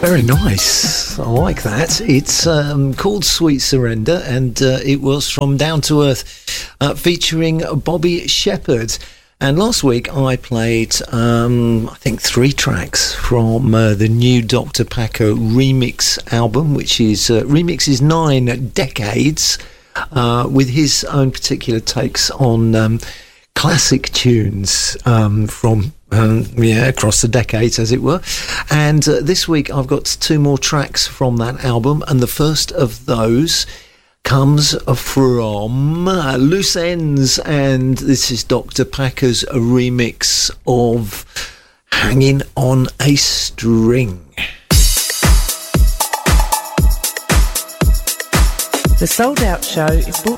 Very nice. I like that. It's called Sweet Surrender, and it was from Down to Earth, featuring Bobby Shepherd. And last week I played, I think, 3 tracks from the new Dr. Packer remix album, which is remixes 9 decades, with his own particular takes on classic tunes from across the decades, as it were. And this week I've got 2 more tracks from that album, and the first of those comes from Loose Ends, and this is Dr. Packer's remix of Hanging on a String. The Sold Out Show is brought